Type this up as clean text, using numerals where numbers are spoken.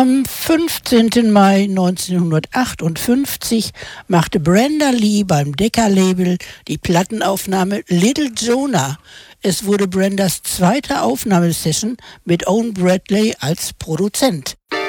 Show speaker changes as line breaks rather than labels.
Am 15. Mai 1958 machte Brenda Lee beim Decca-Label die Plattenaufnahme Little Jonah. Es wurde Brendas zweite Aufnahmesession mit Owen Bradley als Produzent.